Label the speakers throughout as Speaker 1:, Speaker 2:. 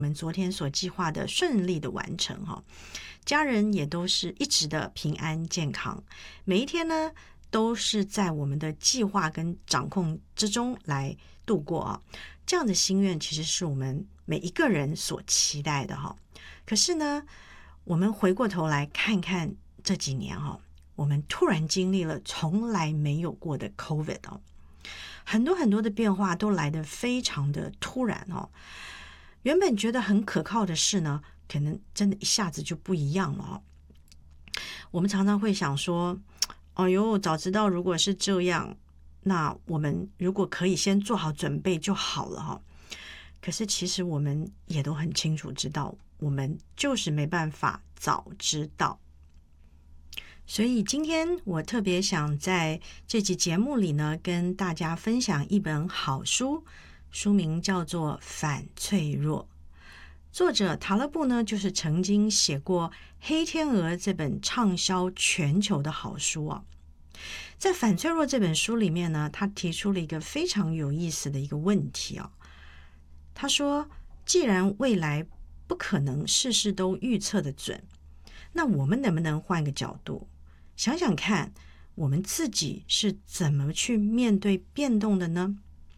Speaker 1: 我们昨天所计划的顺利的完成哈，家人也都是一直的平安健康，每一天呢都是在我们的计划跟掌控之中来度过啊。这样的心愿其实是我们每一个人所期待的哈。可是呢，我们回过头来看看这几年哈，我们突然经历了从来没有过的 COVID 哦，很多很多的变化都来得非常的突然哦。原本觉得很可靠的事呢，可能真的一下子就不一样了哦。我们常常会想说，哎呦，早知道如果是这样，那我们如果可以先做好准备就好了哈。可是其实我们也都很清楚知道，我们就是没办法早知道。所以今天我特别想在这期节目里呢，跟大家分享一本好书，书名叫做《反脆弱》。作者塔勒布呢，就是曾经写过《黑天鹅》这本畅销全球的好书啊。在《反脆弱》这本书里面呢，他提出了一个非常有意思的一个问题啊。他说，既然未来不可能事事都预测的准，那我们能不能换个角度，想想看，我们自己是怎么去面对变动的呢？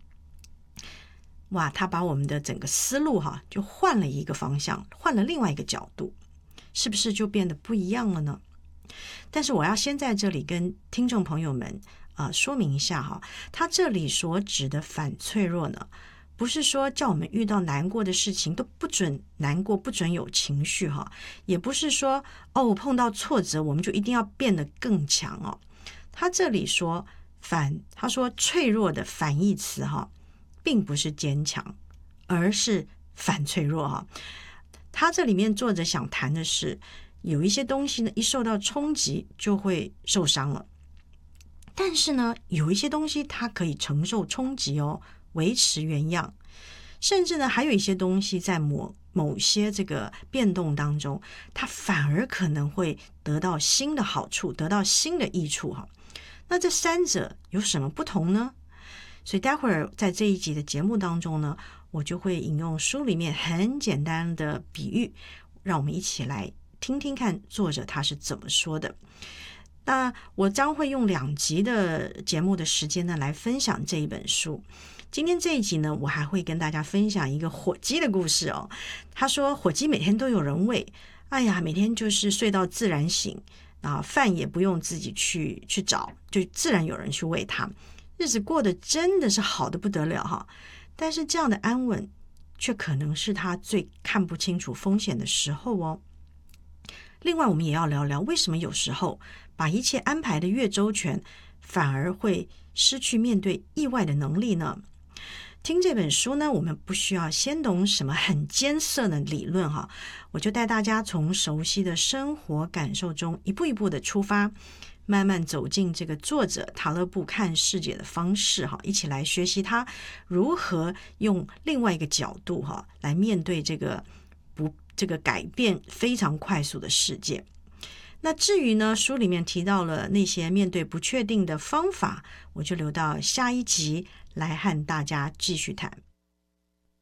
Speaker 1: 哇，他把我们的整个思路就换了一个方向，换了另外一个角度，是不是就变得不一样了呢？但是我要先在这里跟听众朋友们说明一下他这里所指的反脆弱呢，不是说叫我们遇到难过的事情都不准难过，不准有情绪也不是说碰到挫折我们就一定要变得更强他这里说他说脆弱的反义词并不是坚强，而是反脆弱他这里面作者想谈的是，有一些东西呢，一受到冲击就会受伤了，但是呢，有一些东西它可以承受冲击维持原样，甚至呢，还有一些东西在某些这个变动当中，它反而可能会得到新的好处，得到新的益处那这三者有什么不同呢？所以待会儿在这一集的节目当中呢，我就会引用书里面很简单的比喻，让我们一起来听听看作者他是怎么说的。那我将会用2集的节目的时间呢来分享这一本书。今天这一集呢，我还会跟大家分享一个火鸡的故事他说火鸡每天都有人喂，哎呀，每天就是睡到自然醒饭也不用自己去找，就自然有人去喂它，日子过得真的是好得不得了但是这样的安稳却可能是他最看不清楚风险的时候另外我们也要聊聊，为什么有时候把一切安排的越周全，反而会失去面对意外的能力呢？听这本书呢，我们不需要先懂什么很艰涩的理论我就带大家从熟悉的生活感受中一步一步的出发，慢慢走进这个作者塔勒布看世界的方式一起来学习他如何用另外一个角度来面对这个改变非常快速的世界。那至于呢，书里面提到了那些面对不确定的方法，我就留到下一集来和大家继续谈。